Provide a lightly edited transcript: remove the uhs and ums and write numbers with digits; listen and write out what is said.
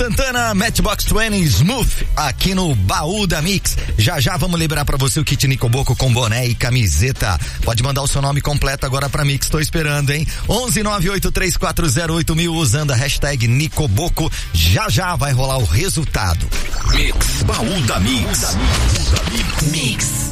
Santana, Matchbox 20, Smooth, aqui no Baú da Mix. Já vamos liberar pra você o kit Nicoboco com boné e camiseta. Pode mandar o seu nome completo agora pra Mix, tô esperando, hein? 11983408000 usando a hashtag Nicoboco. Já vai rolar o resultado. Mix, Baú da Mix. Mix.